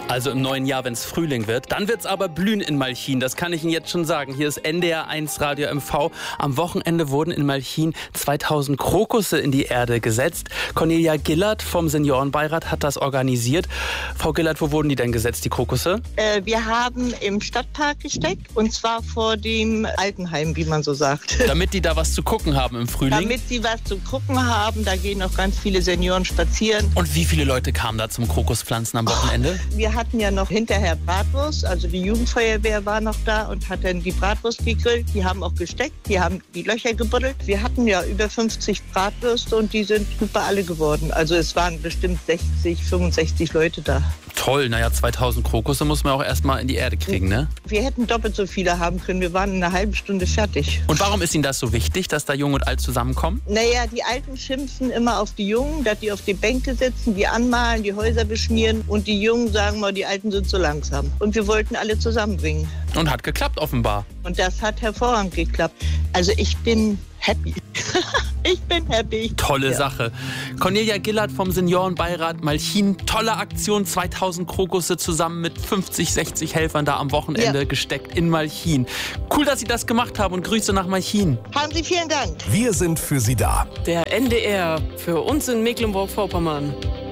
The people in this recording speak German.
Also im neuen Jahr, wenn es Frühling wird, dann wird es aber blühen in Malchin. Das kann ich Ihnen jetzt schon sagen. Hier ist NDR 1 Radio MV. Am Wochenende wurden in Malchin 2000 Krokusse in die Erde gesetzt. Cornelia Gillert vom Seniorenbeirat hat das organisiert. Frau Gillert, wo wurden die denn gesetzt, die Krokusse? Wir haben im Stadtpark gesteckt, und zwar vor dem Altenheim, wie man so sagt. Damit die da was zu gucken haben im Frühling? Damit sie was zu gucken haben. Da gehen auch ganz viele Senioren spazieren. Und wie viele Leute kamen da zum Krokuspflanzen am Wochenende? Wir hatten ja noch hinterher Bratwurst, also die Jugendfeuerwehr war noch da und hat dann die Bratwurst gegrillt. Die haben auch gesteckt, die haben die Löcher gebuddelt. Wir hatten ja über 50 Bratwürste und die sind super alle geworden. Also es waren bestimmt 60, 65 Leute da. Toll, naja, 2000 Krokusse muss man auch erstmal in die Erde kriegen, ne? Wir hätten doppelt so viele haben können. Wir waren in einer halben Stunde fertig. Und warum ist Ihnen das so wichtig, dass da Jung und Alt zusammenkommen? Naja, die Alten schimpfen immer auf die Jungen, dass die auf die Bänke sitzen, die anmalen, die Häuser beschmieren. Und die Jungen sagen mal, die Alten sind so langsam. Und wir wollten alle zusammenbringen. Und hat geklappt offenbar. Und das hat hervorragend geklappt. Also ich bin happy. Ich bin happy. Tolle Sache. Cornelia Gillert vom Seniorenbeirat Malchin. Tolle Aktion, 2000 Krokusse zusammen mit 50, 60 Helfern da am Wochenende gesteckt in Malchin. Cool, dass Sie das gemacht haben und Grüße nach Malchin. Haben Sie vielen Dank. Wir sind für Sie da. Der NDR für uns in Mecklenburg-Vorpommern.